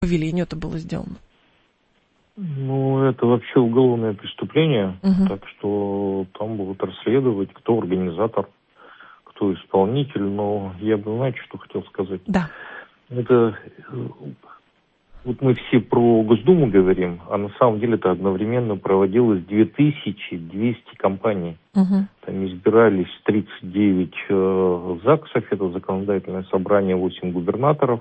велению это было сделано? Ну, это вообще уголовное преступление, Угу. так что там будут расследовать, кто организатор, кто исполнитель, но я бы, знаете, что хотел сказать? Да. Это вот мы все про Госдуму говорим, а на самом деле это одновременно проводилось 2200 компаний. Угу. Там избирались 39 ЗАГСов, это законодательное собрание, 8 губернаторов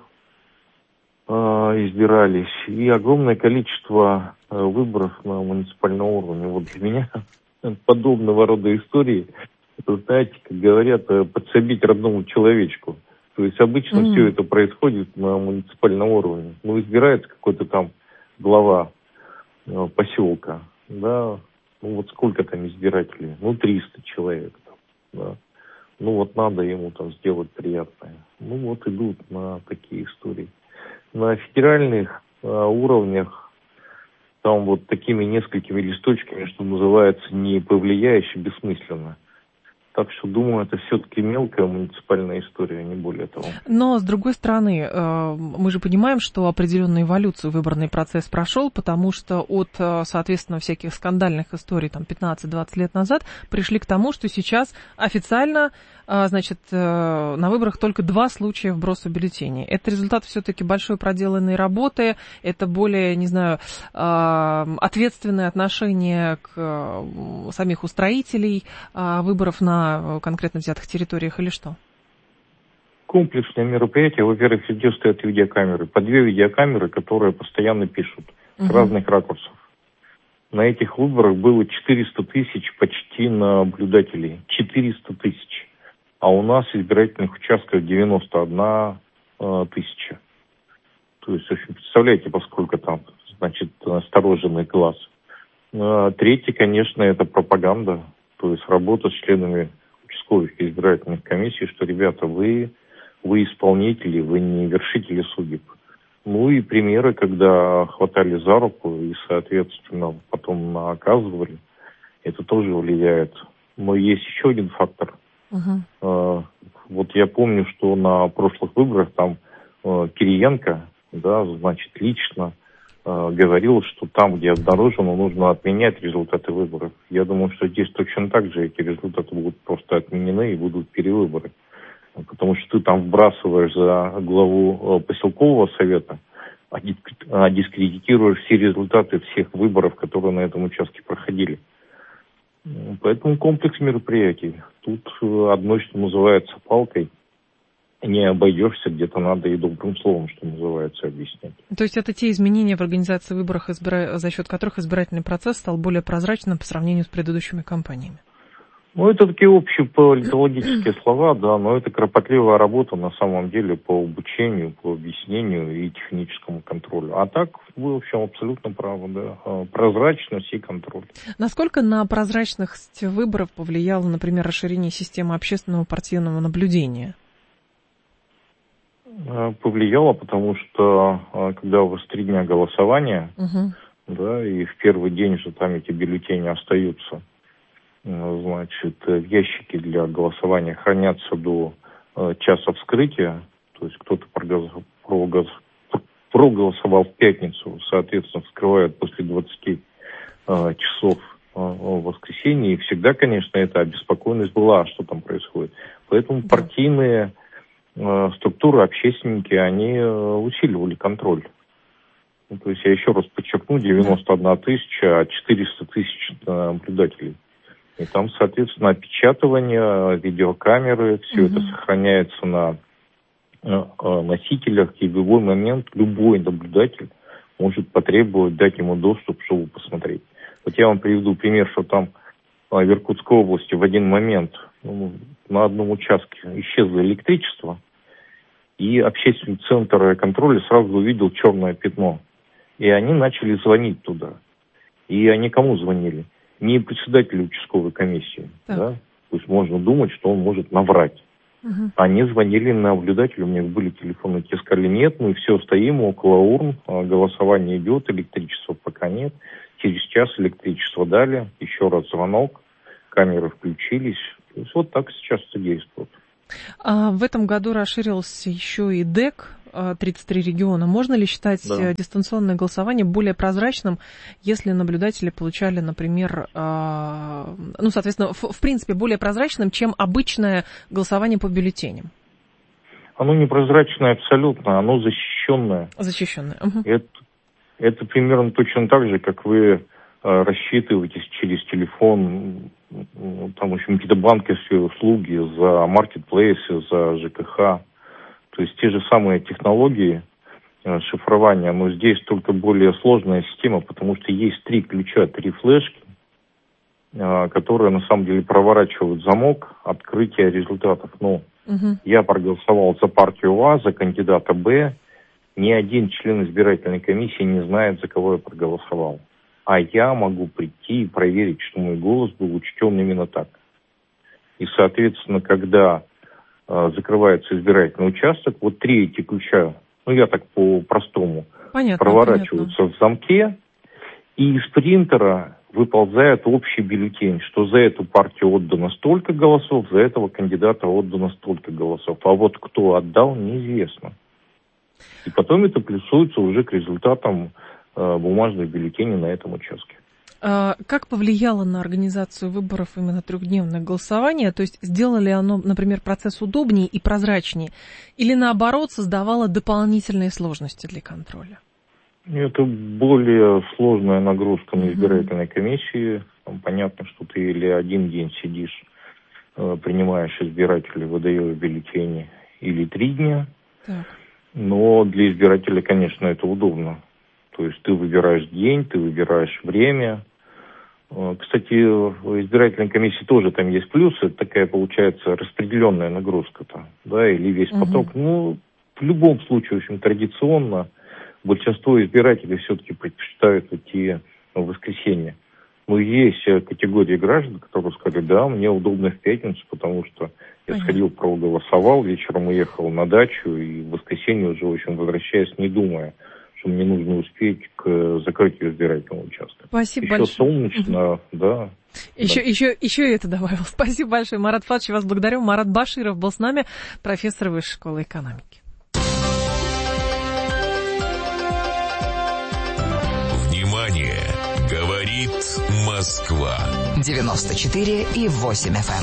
избирались, и огромное количество выборов на муниципальном уровне. Вот для меня подобного рода истории, это, знаете, как говорят, подсобить родному человечку. То есть обычно все это происходит на муниципальном уровне. Ну, избирается какой-то там глава поселка, да, ну вот сколько там избирателей? Ну, 300 человек, да. Ну вот надо ему там сделать приятное. Ну вот идут на такие истории. На федеральных уровнях там вот такими несколькими листочками, что называется, не повлияешь, бессмысленно. Так что, думаю, это все-таки мелкая муниципальная история, не более того. Но, с другой стороны, мы же понимаем, что определенную эволюцию выборный процесс прошел, потому что от, соответственно, всяких скандальных историй там 15-20 лет назад пришли к тому, что сейчас официально, значит, на выборах только 2 случая вброса бюллетеней. Это результат все-таки большой проделанной работы, это более, не знаю, ответственное отношение к самих устроителей выборов на конкретно взятых территориях или что? Комплексное мероприятие. Во-первых, везде стоят видеокамеры. По 2 видеокамеры, которые постоянно пишут с разных ракурсов. На этих выборах было 400 тысяч почти наблюдателей. 400 тысяч. А у нас избирательных участков 91 тысяча. То есть, в общем, представляете, поскольку там, значит, настороженный глаз. Третье, конечно, это пропаганда. То есть работа с членами участковых избирательных комиссий, что, ребята, вы исполнители, вы не вершители судеб. Ну и примеры, когда хватали за руку и, соответственно, потом наказывали, это тоже влияет. Но есть еще один фактор. Вот я помню, что на прошлых выборах там Кириенко, да, значит, лично говорил, что там, где обнаружено, нужно отменять результаты выборов. Я думаю, что здесь точно так же эти результаты будут просто отменены и будут перевыборы. Потому что ты там вбрасываешь за главу поселкового совета, а дискредитируешь все результаты всех выборов, которые на этом участке проходили. Поэтому комплекс мероприятий. Тут одно, что называется, палкой, не обойдешься, где-то надо и добрым словом, что называется, объяснять. То есть это те изменения в организации выборов, за счет которых избирательный процесс стал более прозрачным по сравнению с предыдущими кампаниями? Ну, это такие общие политологические слова, да, но это кропотливая работа на самом деле по обучению, по объяснению и техническому контролю. А так, вы, в общем, абсолютно правы, да, прозрачность и контроль. Насколько на прозрачность выборов повлияло, например, расширение системы общественного партийного наблюдения? Повлияло, потому что когда у вас 3 дня голосования, да, и в первый день же там эти бюллетени остаются, значит, ящики для голосования хранятся до часа вскрытия, то есть кто-то проголосовал в пятницу, соответственно, вскрывают после 20 часов в воскресенье, и всегда, конечно, эта обеспокоенность была, что там происходит. Поэтому партийные структуры, общественники, они усиливали контроль. Ну, то есть я еще раз подчеркну, 91 тысяча, 400 тысяч наблюдателей. И там, соответственно, опечатывание, видеокамеры, все это сохраняется на носителях, и в любой момент любой наблюдатель может потребовать дать ему доступ, чтобы посмотреть. Вот я вам приведу пример, что там в Иркутской области в один момент на одном участке исчезло электричество, и общественный центр контроля сразу увидел черное пятно. И они начали звонить туда. И они кому звонили? Не председателю участковой комиссии. Да? То есть можно думать, что он может наврать. Они звонили наблюдателю, у них были телефоны, те сказали, нет, мы все стоим около урн, голосование идет, электричества пока нет. Через час электричество дали, еще раз звонок, камеры включились. То есть вот так сейчас это действует. В этом году расширился еще и ДЭК, 33 региона. Можно ли считать дистанционное голосование более прозрачным, если наблюдатели получали, например, соответственно, в принципе, более прозрачным, чем обычное голосование по бюллетеням? Оно не прозрачное абсолютно, оно защищенное. Защищенное. Угу. Это примерно точно так же, как вы рассчитываетесь через телефон, там, в общем, какие-то банковские услуги за маркетплейсы, за ЖКХ. То есть те же самые технологии шифрования, но здесь только более сложная система, потому что есть 3 ключа, 3 флешки, которые на самом деле проворачивают замок открытия результатов. Я проголосовал за партию А, за кандидата Б. Ни один член избирательной комиссии не знает, за кого я проголосовал. А я могу прийти и проверить, что мой голос был учтен именно так. И, соответственно, когда закрывается избирательный участок, вот 3 эти ключа, я так по-простому, проворачиваются в замке, и из принтера выползает общий бюллетень, что за эту партию отдано столько голосов, за этого кандидата отдано столько голосов. А вот кто отдал, неизвестно. И потом это плюсуется уже к результатам бумажных бюллетеней на этом участке. Как повлияло на организацию выборов именно 3-дневное голосование? То есть сделало ли оно, например, процесс удобнее и прозрачнее? Или наоборот создавало дополнительные сложности для контроля? Это более сложная нагрузка на избирательной комиссии. Там понятно, что ты или один день сидишь, принимаешь избирателей, выдаешь бюллетени, или 3 дня. Так. Но для избирателя, конечно, это удобно. То есть ты выбираешь день, ты выбираешь время. Кстати, в избирательной комиссии тоже там есть плюсы. Это такая, получается, распределенная нагрузка-то, или весь поток. В любом случае, в общем, традиционно большинство избирателей все-таки предпочитают идти в воскресенье. Но есть категории граждан, которые сказали, да, мне удобно в пятницу, потому что я сходил, проголосовал, вечером уехал на дачу, и в воскресенье уже, в общем, возвращаясь, не думая, что мне нужно успеть к закрытию избирательного участка. Спасибо еще большое. Солнечно, да. Еще и это добавил. Спасибо большое, Марат Фадович, вас благодарю. Марат Баширов был с нами, профессор Высшей школы экономики. Внимание! Говорит Москва. 94,8 FM.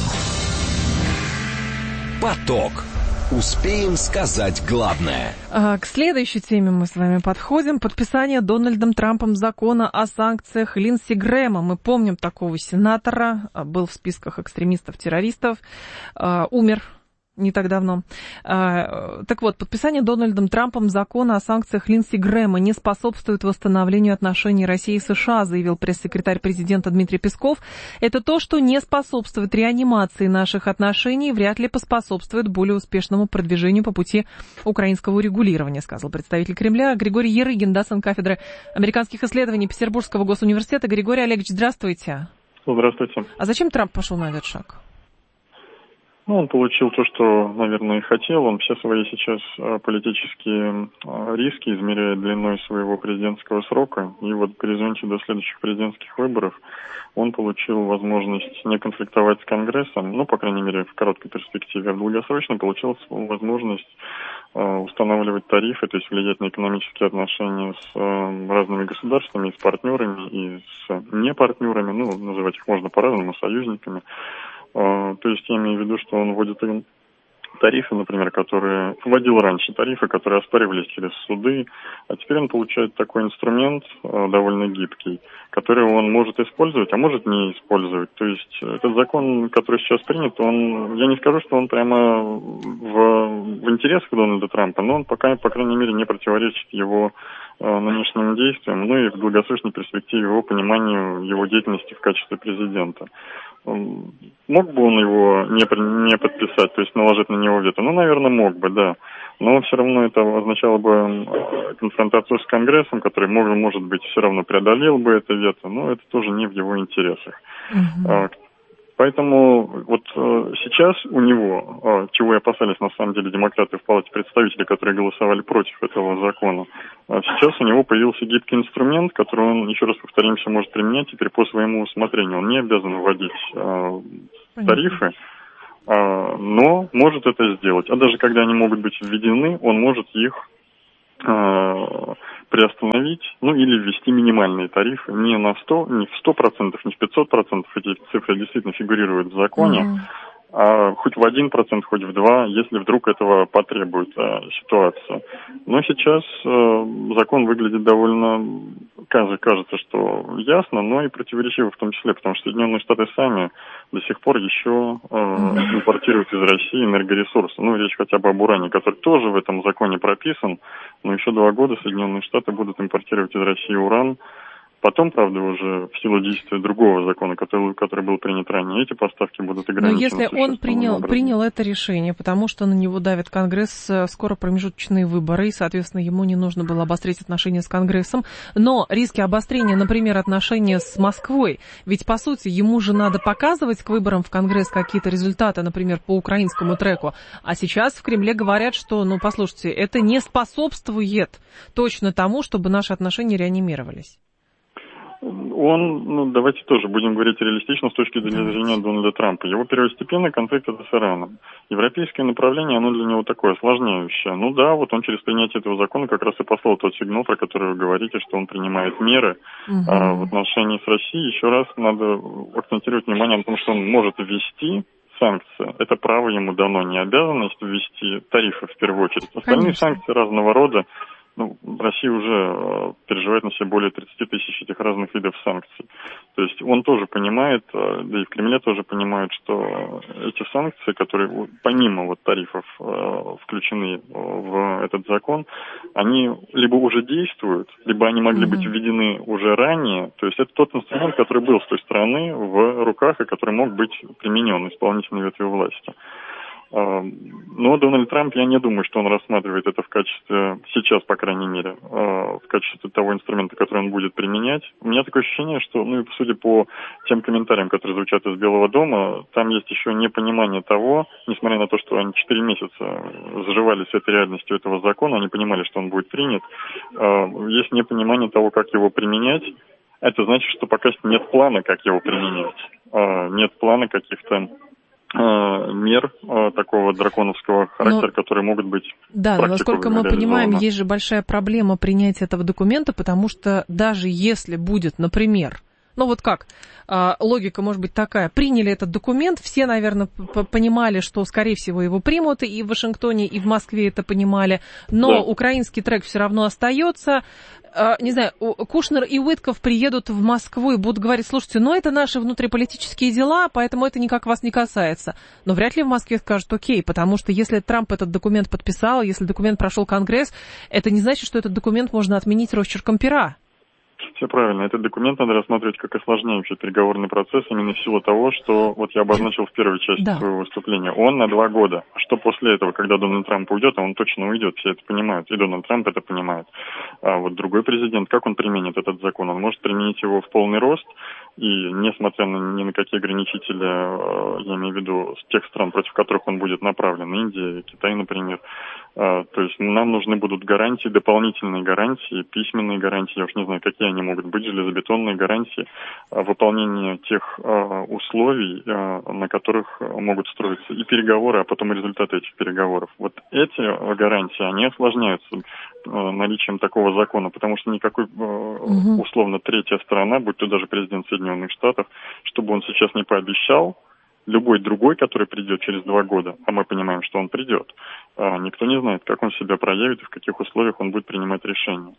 Поток. Успеем сказать главное. К следующей теме мы с вами подходим. Подписание Дональдом Трампом закона о санкциях Линдси Грэма. Мы помним такого сенатора, был в списках экстремистов-террористов, умер не так давно. Так вот, подписание Дональдом Трампом закона о санкциях Линдси Грэма не способствует восстановлению отношений России и США, заявил пресс-секретарь президента Дмитрий Песков. Это то, что не способствует реанимации наших отношений, вряд ли поспособствует более успешному продвижению по пути украинского урегулирования, сказал представитель Кремля Григорий Ярыгин, доцент кафедры американских исследований Петербургского госуниверситета. Григорий Олегович, здравствуйте. Здравствуйте. А зачем Трамп пошел на этот шаг? Он получил то, что, наверное, и хотел. Он все свои сейчас политические риски измеряет длиной своего президентского срока. И вот в горизонте до следующих президентских выборов он получил возможность не конфликтовать с Конгрессом, по крайней мере, в короткой перспективе, а в долгосрочной получил возможность устанавливать тарифы, то есть влиять на экономические отношения с разными государствами, с партнерами и с непартнерами, называть их можно по-разному, союзниками. То есть я имею в виду, что он вводит тарифы, например, которые вводил раньше, тарифы, которые оспаривались через суды, а теперь он получает такой инструмент довольно гибкий, который он может использовать, а может не использовать. То есть этот закон, который сейчас принят, я не скажу, что он прямо в интересах Дональда Трампа, но он пока, по крайней мере, не противоречит его нынешним действиям, и в долгосрочной перспективе его пониманию его деятельности в качестве президента. Мог бы он его не подписать, то есть наложить на него вето? Наверное, мог бы, да. Но все равно это означало бы конфронтацию с Конгрессом, который, может быть, все равно преодолел бы это вето, но это тоже не в его интересах. Поэтому вот сейчас у него, чего и опасались на самом деле демократы в Палате представителей, которые голосовали против этого закона, сейчас у него появился гибкий инструмент, который он, еще раз повторимся, может применять теперь по своему усмотрению. Он не обязан вводить тарифы, но может это сделать. А даже когда они могут быть введены, он может их приостановить, ну или ввести минимальные тарифы не на 100, не в 100%, не в 500%, эти цифры действительно фигурируют в законе, а хоть в 1%, хоть в 2%, если вдруг этого потребует ситуация. Но сейчас закон выглядит довольно, кажется, что ясно, но и противоречиво в том числе, потому что Соединенные Штаты сами до сих пор еще импортируют из России энергоресурсы. Ну, речь хотя бы об уране, который тоже в этом законе прописан, но еще 2 года Соединенные Штаты будут импортировать из России уран. Потом, правда, уже в силу действия другого закона, который был принят ранее, эти поставки будут ограничены. Но если он принял это решение, потому что на него давит Конгресс, скоро промежуточные выборы, и, соответственно, ему не нужно было обострить отношения с Конгрессом, но риски обострения, например, отношения с Москвой, ведь, по сути, ему же надо показывать к выборам в Конгресс какие-то результаты, например, по украинскому треку, а сейчас в Кремле говорят, что, ну, послушайте, это не способствует точно тому, чтобы наши отношения реанимировались. Давайте тоже будем говорить реалистично с точки зрения Дональда Трампа. Его первостепенный конфликт это с Ираном. Европейское направление, оно для него такое осложняющее. Ну да, вот он через принятие этого закона как раз и послал тот сигнал, про который вы говорите, что он принимает меры в отношении с Россией. Еще раз надо акцентировать внимание на том, что он может ввести санкции. Это право ему дано, не обязанность ввести тарифы в первую очередь. Остальные санкции разного рода. Россия уже переживает на себе более 30 тысяч этих разных видов санкций. То есть он тоже понимает, да и в Кремле тоже понимают, что эти санкции, которые помимо вот тарифов включены в этот закон, они либо уже действуют, либо они могли быть введены уже ранее. То есть это тот инструмент, который был с той стороны в руках и который мог быть применен исполнительной ветвью власти. Но Дональд Трамп, я не думаю, что он рассматривает это в качестве, сейчас, по крайней мере, в качестве того инструмента, который он будет применять. У меня такое ощущение, что, судя по тем комментариям, которые звучат из Белого дома, там есть еще непонимание того, несмотря на то, что они 4 месяца заживали с этой реальностью этого закона, они понимали, что он будет принят, есть непонимание того, как его применять. Это значит, что пока нет плана, как его применять. Нет плана каких-то мер такого драконовского характера, которые могут быть. Да, но насколько мы понимаем, есть же большая проблема принятия этого документа, потому что даже если будет, например, логика может быть такая, приняли этот документ, все, наверное, понимали, что, скорее всего, его примут, и в Вашингтоне, и в Москве это понимали, но украинский трек все равно остается. Не знаю, Кушнер и Уитков приедут в Москву и будут говорить, слушайте, это наши внутриполитические дела, поэтому это никак вас не касается. Но вряд ли в Москве скажут окей, потому что если Трамп этот документ подписал, если документ прошел Конгресс, это не значит, что этот документ можно отменить росчерком пера. Все правильно. Этот документ надо рассматривать как осложняющий переговорный процесс именно в силу того, что я обозначил в первой части своего выступления. Он на 2 года. А что после этого, когда Дональд Трамп уйдет, а он точно уйдет, все это понимают, и Дональд Трамп это понимает. А вот другой президент, как он применит этот закон? Он может применить его в полный рост, и несмотря ни на какие ограничители, я имею в виду с тех стран, против которых он будет направлен, Индия, Китай, например, то есть нам нужны будут гарантии, дополнительные гарантии, письменные гарантии, я уж не знаю, какие они могут быть, железобетонные гарантии выполнения тех условий, на которых могут строиться и переговоры, а потом и результаты этих переговоров. Вот эти гарантии, они осложняются наличием такого закона, потому что никакой условно третья сторона, будь то даже президент Соединенных Штатов, чтобы он сейчас не пообещал, любой другой, который придет через 2 года, а мы понимаем, что он придет, никто не знает, как он себя проявит и в каких условиях он будет принимать решения.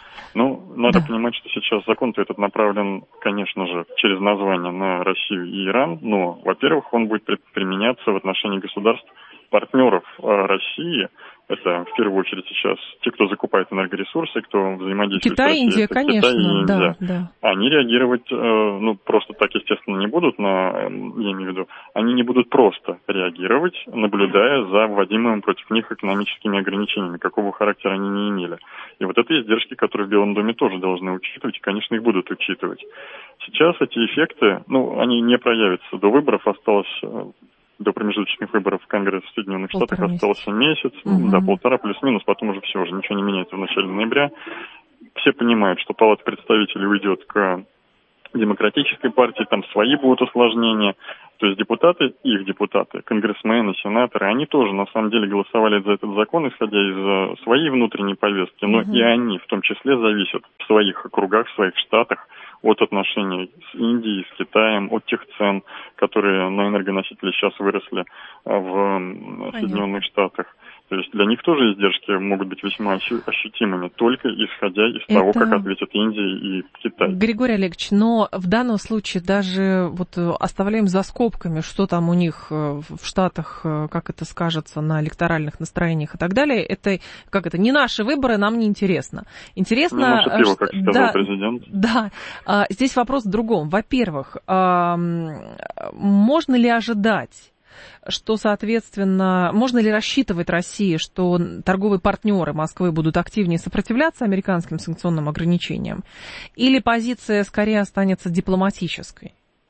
Надо понимать, что сейчас закон-то этот направлен, конечно же, через название на Россию и Иран, но, во-первых, он будет применяться в отношении государств-партнеров России. Это, в первую очередь, сейчас те, кто закупает энергоресурсы, кто взаимодействует с Россией. Индия, конечно, Китай и Индия. Да. Они реагировать, просто так, естественно, не будут, я имею в виду, они не будут просто реагировать, наблюдая за вводимыми против них экономическими ограничениями, какого характера они не имели. И вот это издержки, которые в Белом доме тоже должны учитывать, и, конечно, их будут учитывать. Сейчас эти эффекты, они не проявятся. До выборов осталось... До промежуточных выборов в Конгресс в Соединенных Штатах остался месяц, 1,5 плюс-минус, потом уже все, уже ничего не меняется в начале ноября. Все понимают, что Палата представителей уйдет к Демократической партии, там свои будут усложнения. То есть депутаты, их депутаты, конгрессмены, сенаторы, они тоже на самом деле голосовали за этот закон, исходя из своей внутренней повестки, но и они в том числе зависят в своих округах, в своих штатах от отношений с Индией, с Китаем, от тех цен, которые на энергоносители сейчас выросли в Соединенных Штатах. То есть для них тоже издержки могут быть весьма ощутимыми, только исходя из того, как ответят Индия и Китай. Григорий Олегович, но в данном случае даже вот оставляем за скобками, что там у них в Штатах, как это скажется на электоральных настроениях и так далее. Это, как это, не наши выборы, нам не интересно. Интересно... Не наше пиво, как сказал президент. Да. Здесь вопрос в другом. Во-первых, можно ли ожидать, что, соответственно, можно ли рассчитывать России, что торговые партнеры Москвы будут активнее сопротивляться американским санкционным ограничениям? Или позиция скорее останется дипломатической?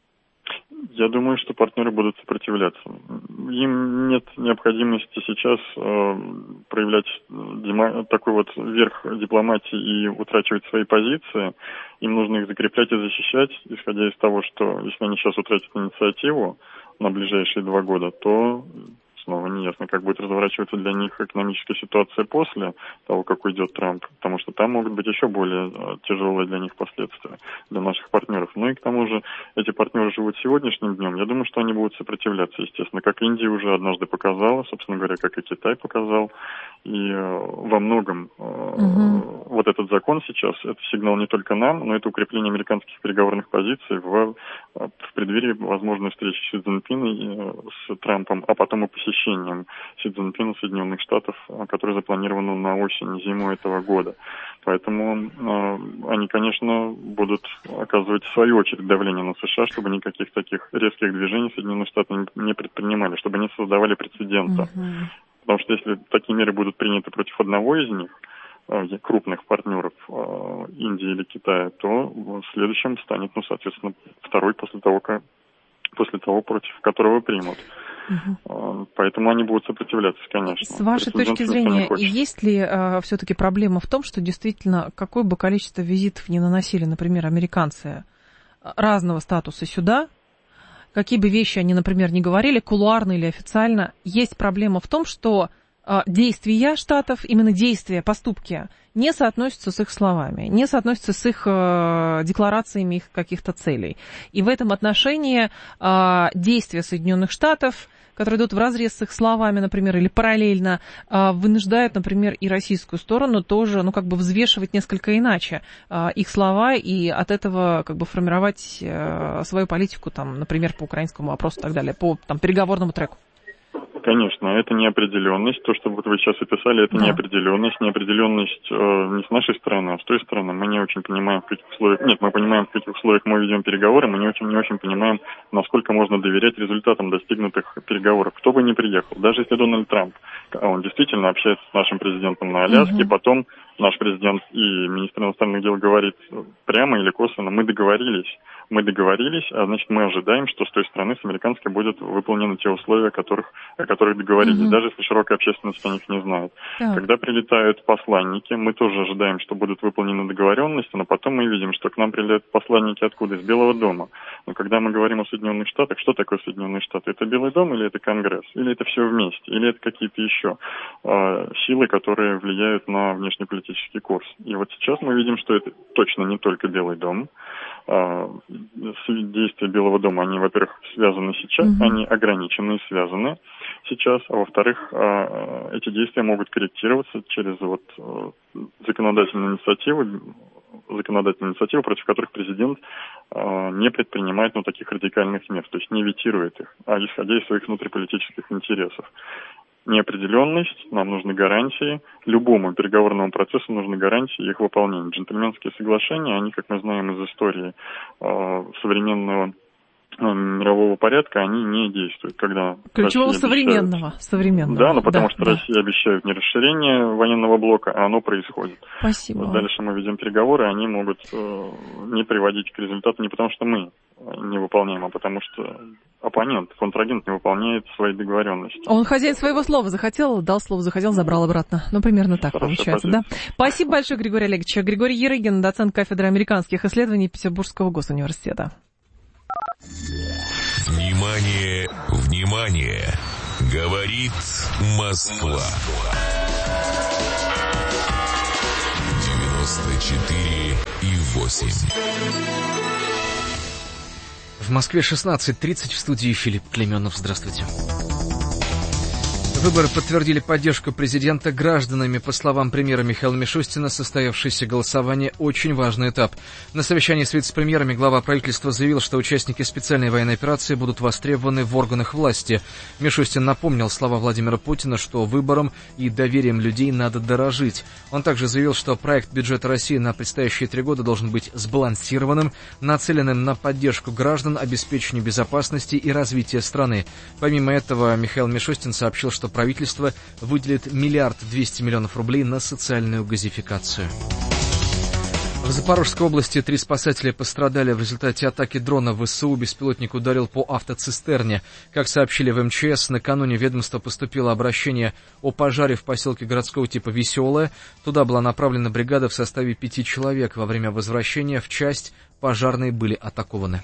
Я думаю, что партнеры будут сопротивляться. Им нет необходимости сейчас проявлять такой вот верх дипломатии и утрачивать свои позиции. Им нужно их закреплять и защищать, исходя из того, что если они сейчас утратят инициативу на ближайшие 2 года, то снова неясно, как будет разворачиваться для них экономическая ситуация после того, как уйдет Трамп, потому что там могут быть еще более тяжелые для них последствия, для наших партнеров. Ну и к тому же эти партнеры живут сегодняшним днем. Я думаю, что они будут сопротивляться, естественно, как Индия уже однажды показала, собственно говоря, как и Китай показал. И во многом вот этот закон сейчас, это сигнал не только нам, но это укрепление американских переговорных позиций в преддверии возможной встречи Си Цзиньпина с Трампом, а потом и посещением Си Цзиньпина Соединенных Штатов, которое запланировано на осень, зиму этого года. Поэтому они, конечно, будут оказывать в свою очередь давление на США, чтобы никаких таких резких движений Соединенные Штаты не предпринимали, чтобы не создавали прецедента. Потому что если такие меры будут приняты против одного из них, крупных партнеров Индии или Китая, то следующим станет, соответственно, второй после того, против которого примут. Поэтому они будут сопротивляться, конечно. С вашей точки зрения, есть ли все-таки проблема в том, что действительно какое бы количество визитов не наносили, например, американцы разного статуса сюда, какие бы вещи они, например, не говорили, кулуарно или официально, есть проблема в том, что действия Штатов, именно действия, поступки, не соотносятся с их словами, не соотносятся с их декларациями их каких-то целей. И в этом отношении действия Соединенных Штатов, которые идут вразрез с их словами, например, или параллельно, вынуждают, например, и российскую сторону тоже, взвешивать несколько иначе их слова и от этого формировать свою политику, например, по украинскому вопросу и так далее, по переговорному треку. Конечно, это неопределенность. То, что вы сейчас описали, это неопределенность. Неопределенность не с нашей стороны, а с той стороны. Мы не очень понимаем, в каких условиях... Нет, мы понимаем, в каких условиях мы ведем переговоры. Мы не очень понимаем, насколько можно доверять результатам достигнутых переговоров. Кто бы ни приехал. Даже если Дональд Трамп, он действительно общается с нашим президентом на Аляске, потом наш президент и министр иностранных дел говорит прямо или косвенно: мы договорились, а значит мы ожидаем, что с той стороны, с американской, будут выполнены те условия, о которых договорились, даже если широкая общественность о них не знает. Когда прилетают посланники, мы тоже ожидаем, что будут выполнены договоренности, но потом мы видим, что к нам прилетают посланники откуда? Из Белого дома. Но когда мы говорим о Соединенных Штатах, что такое Соединенные Штаты? Это Белый дом или это Конгресс? Или это все вместе? Или это какие-то еще силы, которые влияют на внешнеполитический курс? И вот сейчас мы видим, что это точно не только Белый дом. Действия Белого дома, они, во-первых, связаны сейчас, они ограничены и связаны сейчас, а во-вторых, эти действия могут корректироваться через законодательную инициативу, против которых президент не предпринимает таких радикальных мер, то есть не ветирует их, а исходя из своих внутриполитических интересов. Неопределенность, нам нужны гарантии, любому переговорному процессу нужны гарантии их выполнения. Джентльменские соглашения, они, как мы знаем из истории современного мирового порядка, они не действуют. Когда ключевого современного. Да, потому что Россия обещает не расширение военного блока, а оно происходит. Спасибо. Дальше мы ведем переговоры, они могут не приводить к результату не потому, что мы невыполнима, потому что оппонент, контрагент не выполняет свои договоренности. Он хозяин своего слова, захотел, дал слово, захотел, забрал обратно. Ну, примерно так получается, да? Спасибо большое, Григорий Олегович. Григорий Ерыгин, доцент кафедры американских исследований Петербургского госуниверситета. Внимание, внимание! Говорит Москва. 94,8. В Москве 16:30, в студии Филипп Клеменов. Здравствуйте. Выборы подтвердили поддержку президента гражданами. По словам премьера Михаила Мишустина, состоявшееся голосование – очень важный этап. На совещании с вице-премьерами глава правительства заявил, что участники специальной военной операции будут востребованы в органах власти. Мишустин напомнил слова Владимира Путина, что выбором и доверием людей надо дорожить. Он также заявил, что проект бюджета России на предстоящие 3 года должен быть сбалансированным, нацеленным на поддержку граждан, обеспечению безопасности и развития страны. Помимо этого, Михаил Мишустин сообщил, что правительство выделит 1 200 000 000 рублей на социальную газификацию. В Запорожской области 3 спасателя пострадали в результате атаки дрона ВСУ. Беспилотник ударил по автоцистерне. Как сообщили в МЧС, накануне ведомства поступило обращение о пожаре в поселке городского типа Веселое. Туда была направлена бригада в составе 5 человек. Во время возвращения в часть пожарные были атакованы.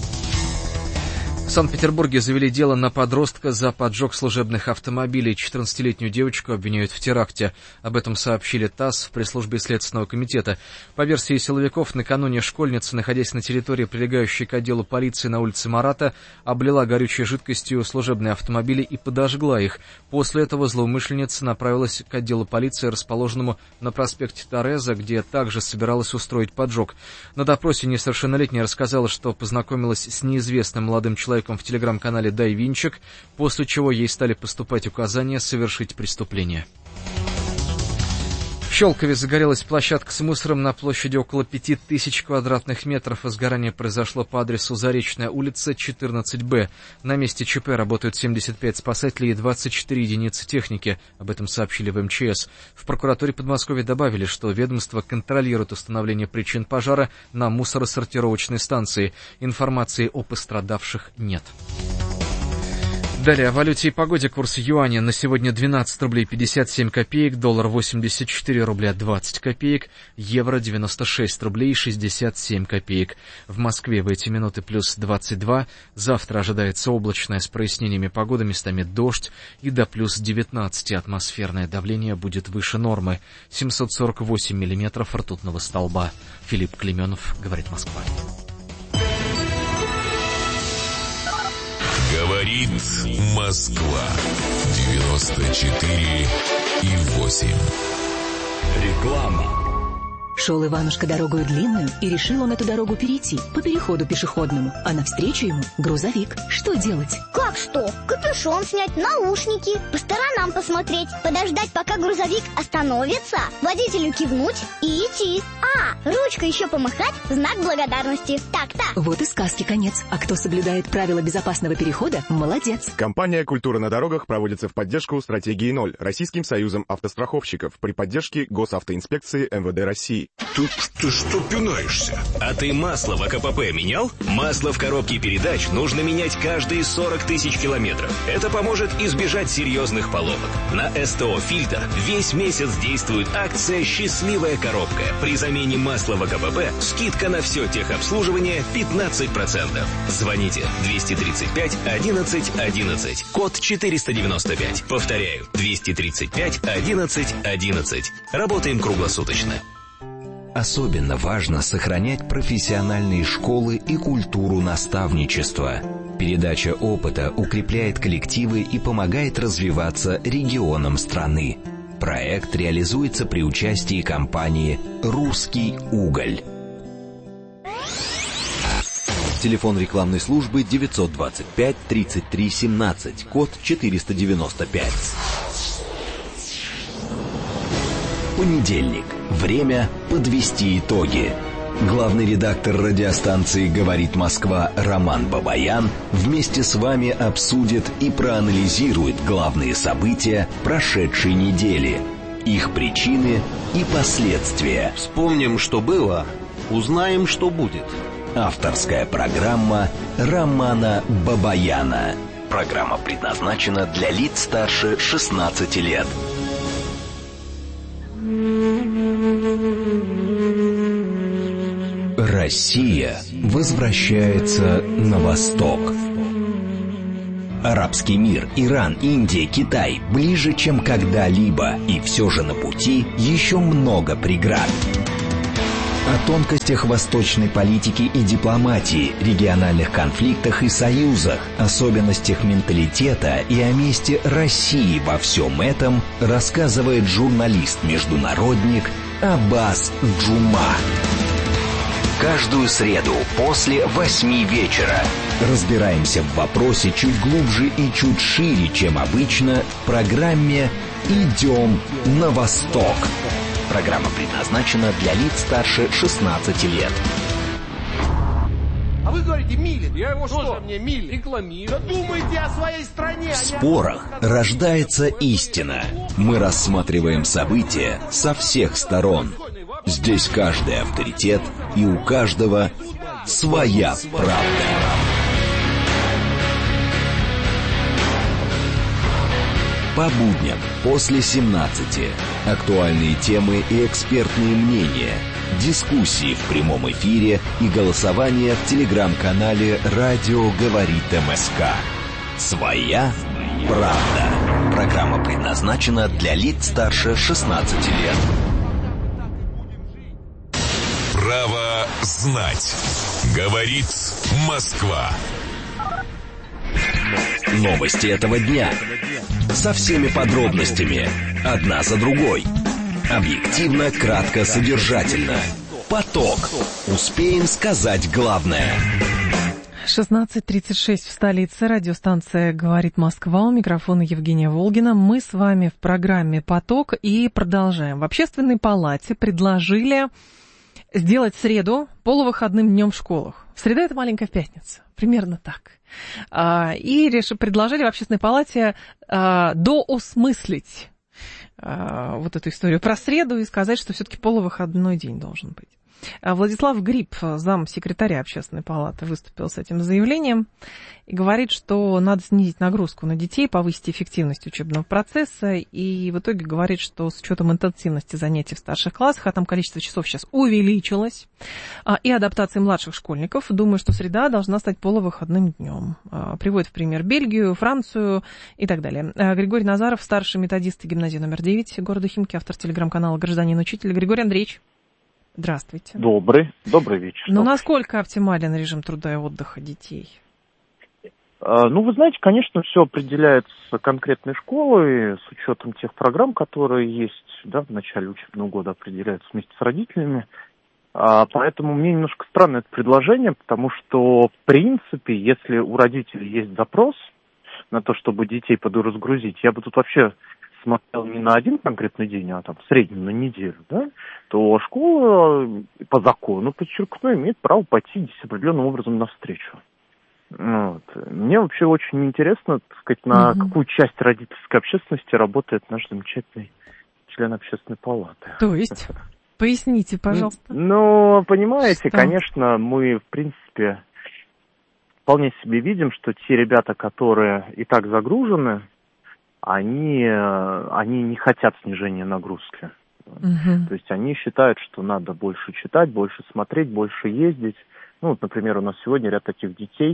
В Санкт-Петербурге завели дело на подростка за поджог служебных автомобилей. 14-летнюю девочку обвиняют в теракте. Об этом сообщили ТАСС в пресс-службе Следственного комитета. По версии силовиков, накануне школьница, находясь на территории, прилегающей к отделу полиции на улице Марата, облила горючей жидкостью служебные автомобили и подожгла их. После этого злоумышленница направилась к отделу полиции, расположенному на проспекте Тореза, где также собиралась устроить поджог. На допросе несовершеннолетняя рассказала, что познакомилась с неизвестным молодым человеком в телеграм-канале «Дай винчик», после чего ей стали поступать указания совершить преступление. В Щелкове загорелась площадка с мусором на площади около 5000 квадратных метров. Возгорание произошло по адресу Заречная улица, 14Б. На месте ЧП работают 75 спасателей и 24 единицы техники. Об этом сообщили в МЧС. В прокуратуре Подмосковья добавили, что ведомство контролирует установление причин пожара на мусоросортировочной станции. Информации о пострадавших нет. Далее о валюте и погоде. Курс юаня на сегодня 12 рублей 57 копеек, доллар 84 рубля 20 копеек, евро 96 рублей 67 копеек. В Москве в эти минуты плюс 22. Завтра ожидается облачная с прояснениями погоды, местами дождь, и до плюс 19 атмосферное давление будет выше нормы. 748 миллиметров ртутного столба. Филипп Клеменов, говорит Москва. Говорит Москва. 94,8. Реклама. Шел Иванушка дорогою длинную, и решил он эту дорогу перейти по переходу пешеходному, а навстречу ему грузовик. Что делать? Как что? Капюшон снять, наушники, по сторонам посмотреть, подождать, пока грузовик остановится, водителю кивнуть и идти. Ручкой еще помахать в знак благодарности. Так. Вот и сказки конец. А кто соблюдает правила безопасного перехода, молодец. Компания «Культура на дорогах» проводится в поддержку стратегии 0 Российским союзом автостраховщиков при поддержке Госавтоинспекции МВД России. Ты что пинаешься? А ты масло в АКПП менял? Масло в коробке передач нужно менять каждые 40 тысяч километров. Это поможет избежать серьезных поломок. На СТО «Фильтр» весь месяц действует акция «Счастливая коробка». При замене масла в АКПП скидка на все техобслуживание 15%. Звоните 235 11 11, код 495. Повторяю, 235 11 11. Работаем круглосуточно. Особенно важно сохранять профессиональные школы и культуру наставничества. Передача опыта укрепляет коллективы и помогает развиваться регионам страны. Проект реализуется при участии компании «Русский уголь». Телефон рекламной службы 925 33 17, код 495. Понедельник. Время подвести итоги. Главный редактор радиостанции «Говорит Москва» Роман Бабаян вместе с вами обсудит и проанализирует главные события прошедшей недели, их причины и последствия. Вспомним, что было, узнаем, что будет. Авторская программа Романа Бабаяна. Программа предназначена для лиц старше 16 лет. Россия возвращается на восток. Арабский мир, Иран, Индия, Китай ближе, чем когда-либо, и все же на пути еще много преград. О тонкостях восточной политики и дипломатии, региональных конфликтах и союзах, особенностях менталитета и о месте России во всем этом рассказывает журналист-международник Аббас Джума. Каждую среду после 8 вечера разбираемся в вопросе чуть глубже и чуть шире, чем обычно, в программе «Идем на восток». Программа предназначена для лиц старше 16 лет. А вы говорите, Милин. Я его что? Мне Милин рекламирую. Да думайте о своей стране. В спорах рождается истина. Мы рассматриваем события со всех сторон. Здесь каждый авторитет, и у каждого своя правда. По будням после 17. Актуальные темы и экспертные мнения. Дискуссии в прямом эфире и голосование в телеграм-канале «Радио говорит МСК». Своя правда. Программа предназначена для лиц старше 16 лет. Право знать. Говорит Москва. Новости этого дня. Со всеми подробностями. Одна за другой. Объективно, кратко, содержательно. Поток. Успеем сказать главное. 16:36 в столице. Радиостанция «Говорит Москва». У микрофона Евгения Волгина. Мы с вами в программе «Поток» и продолжаем. В Общественной палате предложили сделать среду полувыходным днем в школах. Среда — это маленькая пятница. Примерно так. И предложили в Общественной палате доосмыслить вот эту историю про среду и сказать, что все-таки полувыходной день должен быть. Владислав Гриб, замсекретаря Общественной палаты, выступил с этим заявлением и говорит, что надо снизить нагрузку на детей, повысить эффективность учебного процесса, и в итоге говорит, что с учетом интенсивности занятий в старших классах, а там количество часов сейчас увеличилось, и адаптации младших школьников, думаю, что среда должна стать полувыходным днем. Приводит в пример Бельгию, Францию и так далее. Григорий Назаров, старший методист гимназии номер 9 города Химки, автор телеграм-канала «Гражданин-учитель». Григорий Андреевич, здравствуйте. Добрый вечер. Но насколько оптимален режим труда и отдыха детей? Вы знаете, конечно, все определяется конкретной школой, с учетом тех программ, которые есть, в начале учебного года определяются вместе с родителями. Поэтому мне немножко странно это предложение, потому что, в принципе, если у родителей есть запрос на то, чтобы детей подразгрузить, я бы тут вообще смотрел не на один конкретный день, а там в среднем на неделю, то школа по закону, подчеркну, имеет право пойти определенным образом навстречу. Мне вообще очень интересно, на какую часть родительской общественности работает наш замечательный член Общественной палаты. То есть? Поясните, пожалуйста. Понимаете, конечно, мы, в принципе, вполне себе видим, что те ребята, которые и так загружены, они не хотят снижения нагрузки. То есть они считают, что надо больше читать, больше смотреть, больше ездить. Например, у нас сегодня ряд таких детей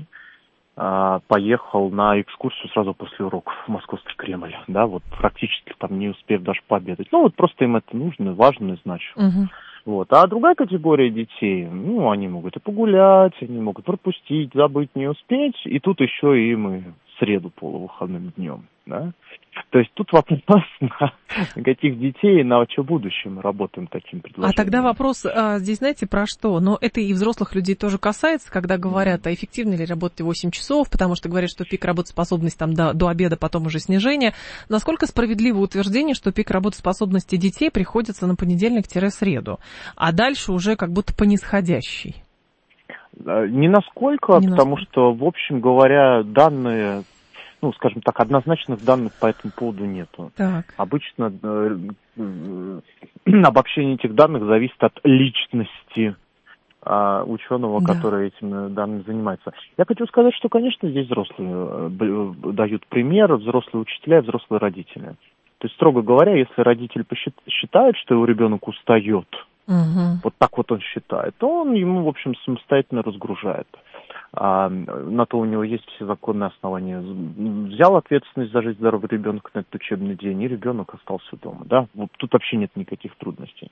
поехал на экскурсию сразу после уроков в Московский Кремль. Практически там не успев даже пообедать. Просто им это нужно, важно и значимо. А другая категория детей, они могут и погулять, они могут пропустить, забыть, не успеть. И тут еще им и среду полувыходным днем. То есть тут вопрос на каких детей, на что будущее мы работаем таким предложением. А тогда вопрос здесь, знаете, про что? Но это и взрослых людей тоже касается, когда говорят, а эффективно ли работать 8 часов, потому что говорят, что пик работоспособности там до обеда, потом уже снижение. Насколько справедливо утверждение, что пик работоспособности детей приходится на понедельник-среду, а дальше уже как будто по нисходящей? Не насколько, потому что, в общем говоря, данные... скажем так, однозначных данных по этому поводу нету. Так. Обычно обобщение этих данных зависит от личности ученого, который этим данным занимается. Я хочу сказать, что, конечно, здесь взрослые дают пример, взрослые учителя и взрослые родители. То есть, строго говоря, если родитель считает, что его ребенок устает, вот так вот он считает, то он ему, в общем, самостоятельно разгружает. На то у него есть все законные основания. Взял ответственность за жизнь здорового ребенка на этот учебный день, и ребенок остался дома. Да? Вот тут вообще нет никаких трудностей.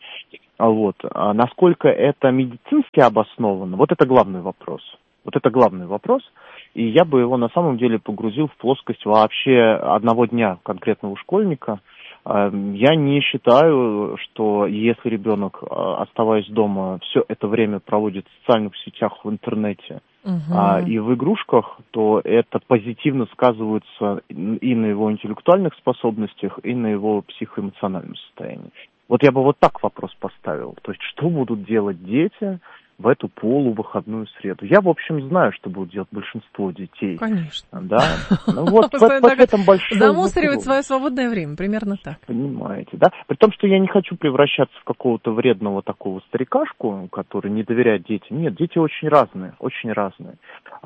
Насколько это медицински обосновано, вот это главный вопрос. Вот это главный вопрос. И я бы его на самом деле погрузил в плоскость вообще одного дня конкретного школьника. Я не считаю, что если ребенок, оставаясь дома, все это время проводит в социальных сетях, в интернете и в игрушках, то это позитивно сказывается и на его интеллектуальных способностях, и на его психоэмоциональном состоянии. Вот я бы вот так вопрос поставил. То есть, что будут делать дети в эту полувыходную среду? Я, в общем, знаю, что будут делать большинство детей. Конечно. Да. Ну, вот в этом большой замусоривать свое свободное время, примерно так. Понимаете, да? При том, что я не хочу превращаться в какого-то вредного такого старикашку, который не доверяет детям. Нет, дети очень разные, очень разные.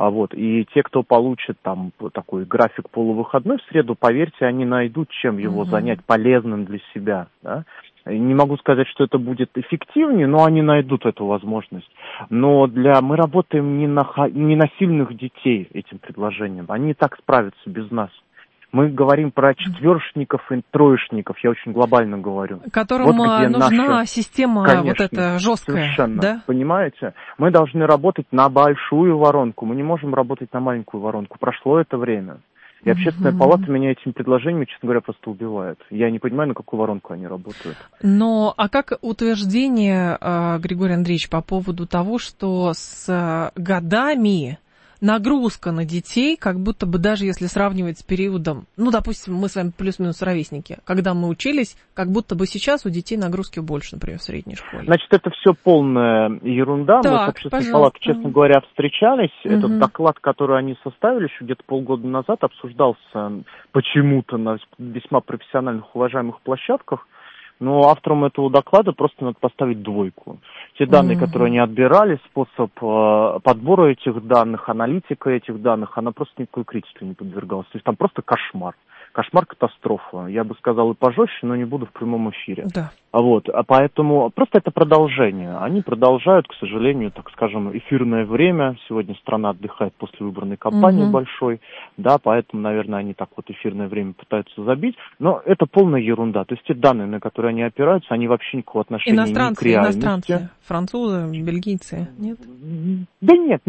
И те, кто получит там такой график полувыходной в среду, поверьте, они найдут, чем его занять полезным для себя, да? Не могу сказать, что это будет эффективнее, но они найдут эту возможность. Но мы работаем не на сильных детей этим предложением. Они и так справятся без нас. Мы говорим про четвершников и троечников, я очень глобально говорю. Которым нужна система, конечно, вот эта жесткая. Совершенно, да? Понимаете? Мы должны работать на большую воронку, мы не можем работать на маленькую воронку. Прошло это время. И общественная палата меня этими предложениями, честно говоря, просто убивает. Я не понимаю, на какую воронку они работают. Но, как утверждение, Григорий Андреевич, по поводу того, что с годами нагрузка на детей, как будто бы даже если сравнивать с периодом, допустим, мы с вами плюс-минус ровесники, когда мы учились, как будто бы сейчас у детей нагрузки больше, например, в средней школе. Значит, это все полная ерунда. Так, мы с общественной палатой, честно говоря, встречались. Этот доклад, который они составили еще где-то полгода назад, обсуждался почему-то на весьма профессиональных, уважаемых площадках. Но авторам этого доклада просто надо поставить 2. Те данные, которые они отбирали, способ подбора этих данных, аналитика этих данных, она просто никакой критике не подвергалась. То есть там просто кошмар. Кошмар, катастрофа. Я бы сказал и пожестче, но не буду в прямом эфире. Да. Поэтому просто это продолжение. Они продолжают, к сожалению, так скажем, эфирное время. Сегодня страна отдыхает после выборной кампании большой. Да, поэтому, наверное, они так вот эфирное время пытаются забить. Но это полная ерунда. То есть те данные, на которые они опираются, они вообще никакого отношения не к реальности. Иностранцы, французы, бельгийцы, нет? Да нет.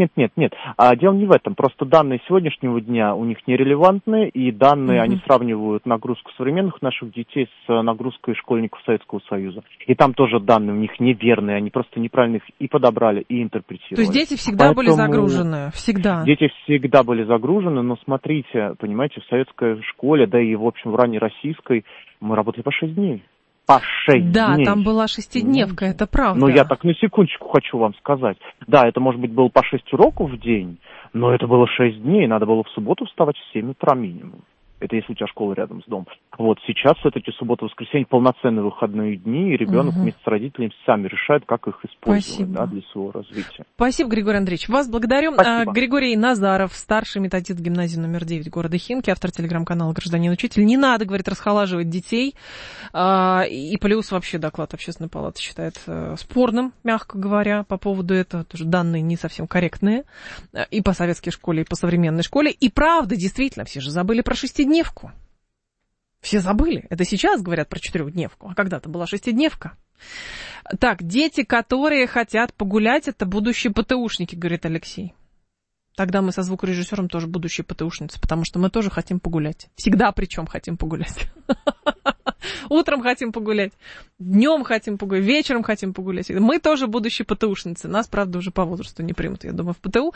Дело не в этом. Просто данные сегодняшнего дня у них нерелевантны, и данные, они сравнивают нагрузку современных наших детей с нагрузкой школьников Советского Союза. И там тоже данные у них неверные, они просто неправильно их и подобрали, и интерпретировали. То есть дети всегда были загружены? Всегда? Дети всегда были загружены, но смотрите, понимаете, в советской школе, да и, в общем, в ранней российской, мы работали по 6 дней. По 6 дней. Да, там была шестидневка, это правда. Но я так на секундочку хочу вам сказать. Да, это, может быть, было по 6 уроков в день, но это было 6 дней, надо было в субботу вставать в 7 утра минимум. Это если у тебя школа рядом с домом. Сейчас все-таки суббота, воскресенье, полноценные выходные дни, и ребенок вместе с родителями сами решает, как их использовать для своего развития. Спасибо, Григорий Андреевич. Вас благодарю. Спасибо. Григорий Назаров, старший методист гимназии номер 9 города Химки, автор телеграм-канала «Гражданин-учитель». Не надо, говорит, расхолаживать детей. И плюс вообще доклад Общественной палаты считает спорным, мягко говоря, по поводу этого. Тоже данные не совсем корректные. И по советской школе, и по современной школе. И правда, действительно, все же забыли про шестидневку. Все забыли. Это сейчас говорят про 4-дневку, а когда-то была 6-дневка. Так, дети, которые хотят погулять, это будущие ПТУшники, говорит Алексей. Тогда мы со звукорежиссером тоже будущие ПТУшницы, потому что мы тоже хотим погулять. Всегда причем хотим погулять. Утром хотим погулять, днем хотим погулять, вечером хотим погулять. Мы тоже будущие ПТУшницы. Нас, правда, уже по возрасту не примут, я думаю, в ПТУ.